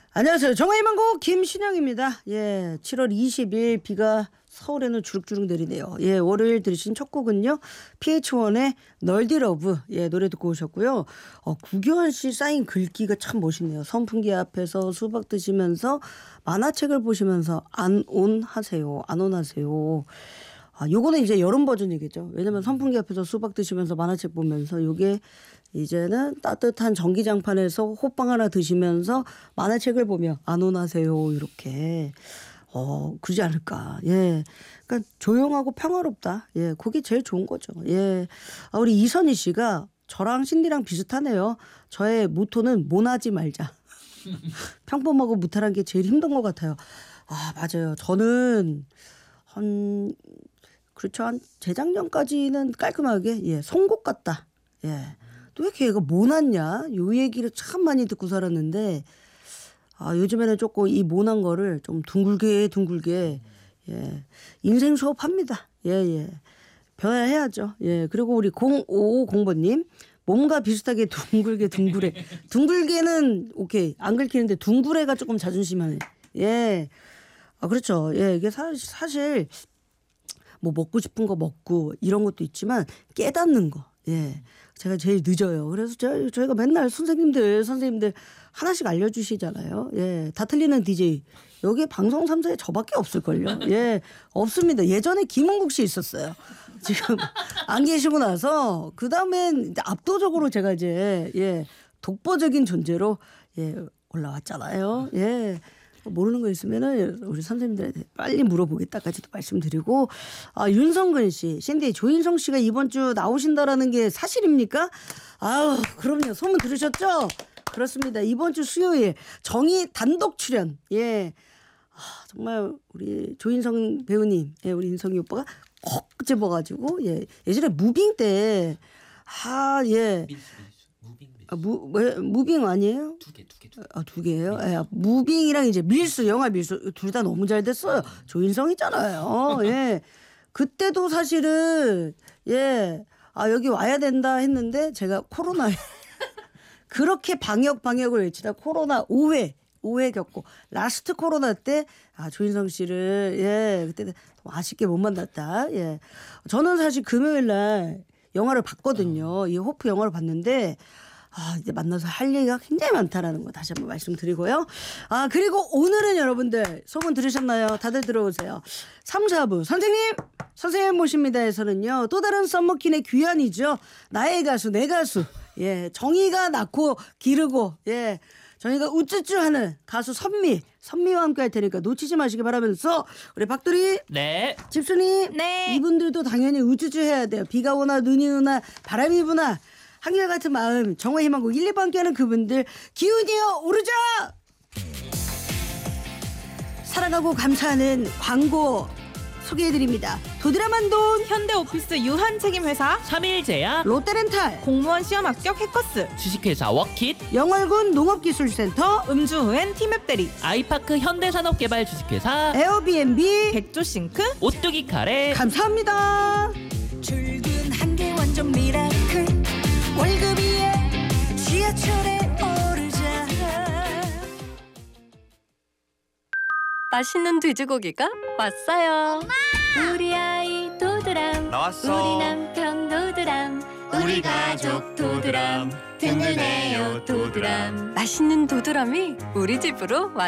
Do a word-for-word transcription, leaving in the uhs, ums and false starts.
안녕하세요. 정화의 망고 김신영입니다. 예, 칠월 이십일 비가 서울에는 주룩주룩 내리네요. 예, 월요일 들으신 첫 곡은요. 피에이치원의 널디러브 예, 노래 듣고 오셨고요. 어, 구교환 씨 사인 글귀가 참 멋있네요. 선풍기 앞에서 수박 드시면서 만화책을 보시면서 안온 하세요. 안온 하세요. 아, 요거는 이제 여름 버전이겠죠. 왜냐면 선풍기 앞에서 수박 드시면서 만화책 보면서 요게 이제는 따뜻한 전기장판에서 호빵 하나 드시면서 만화책을 보며 안온하세요. 이렇게. 어, 그러지 않을까. 예. 그러니까 조용하고 평화롭다. 예. 그게 제일 좋은 거죠. 예. 아, 우리 이선희 씨가 저랑 신디랑 비슷하네요. 저의 모토는 모나지 말자. 평범하고 무탈한 게 제일 힘든 것 같아요. 아, 맞아요. 저는 한 그렇죠. 한 재작년까지는 깔끔하게 예, 송곳 같다. 예. 또 왜 이렇게 얘가 모났냐? 요 얘기를 참 많이 듣고 살았는데 아, 요즘에는 조금 이 모난 거를 좀 둥글게 둥글게 예. 인생 수업합니다. 예, 예. 변화해야죠. 예. 그리고 우리 공오오공번님 몸과 비슷하게 둥글게 둥그레. 둥글게는 오케이. 안 긁히는데 둥그레가 조금 자존심하네. 예. 아, 그렇죠. 예. 이게 사, 사실 뭐 먹고 싶은 거 먹고 이런 것도 있지만 깨닫는 거. 예. 제가 제일 늦어요. 그래서 저희, 저희가 맨날 선생님들, 선생님들 하나씩 알려주시잖아요. 예. 다 틀리는 디제이. 여기 방송 삼 사에 저밖에 없을걸요. 예. 없습니다. 예전에 김은국 씨 있었어요. 지금 안 계시고 나서 그 다음엔 압도적으로 제가 이제 예. 독보적인 존재로 예. 올라왔잖아요. 예. 모르는 거 있으면은 우리 선생님들한테 빨리 물어보겠다까지도 말씀드리고 아, 윤성근 씨, 신디 조인성 씨가 이번 주 나오신다라는 게 사실입니까? 아우 그럼요. 소문 들으셨죠? 그렇습니다. 이번 주 수요일 정의 단독 출연. 예, 아, 정말 우리 조인성 배우님, 예, 우리 인성이 오빠가 콕 집어가지고 예, 예전에 무빙 때 아, 예. 아, 무, 왜, 무빙 아니에요? 두 개, 두 개, 두 개. 아, 두 개예요? 예, 무빙이랑 이제 밀수, 영화 밀수 둘 다 너무 잘 됐어요. 조인성이잖아요. 예. 그때도 사실은 예, 아 여기 와야 된다 했는데 제가 코로나 그렇게 방역 방역을 외치다 코로나 오 회 오 회 겪고 라스트 코로나 때 아, 조인성 씨를 예 그때 아쉽게 못 만났다. 예, 저는 사실 금요일 날 영화를 봤거든요. 이 호프 영화를 봤는데. 아, 이제 만나서 할 얘기가 굉장히 많다라는 거 다시 한번 말씀드리고요. 아, 그리고 오늘은 여러분들 소문 들으셨나요? 다들 들어오세요. 삼, 사부 선생님, 선생님 모십니다에서는요. 또 다른 썸머킨의 귀환이죠. 나의 가수, 내 가수. 예, 정의가 낳고 기르고 예, 정의가 우쭈쭈하는 가수 선미, 선미와 함께 할 테니까 놓치지 마시기 바라면서 우리 박돌이, 네, 집순이, 네, 이분들도 당연히 우쭈쭈 해야 돼요. 비가 오나 눈이 오나 바람이 부나. 한결같은 마음 정화 희망고 일, 이 번 함께하는 그분들 기운이여 오르자. 사랑하고 감사하는 광고 소개해드립니다. 도드라만돈, 현대오피스 유한책임회사, 삼일제약, 롯데렌탈, 공무원 시험 합격 해커스, 주식회사 워킷, 영월군 농업기술센터, 음주후엔 티맵대리, 아이파크 현대산업개발 주식회사, 에어비앤비, 백조싱크, 오뚜기 카레. 감사합니다. 출근한 게 완전 미라클 월급 위에 지하철에 오르자 맛있는 돼지고기가 왔어요. 엄마! 우리 아이 도드람 나왔어. 우리 남편 도드람 우리 가족 도드람 든든해요 도드람. 맛있는 도드람이 우리 집으로 왔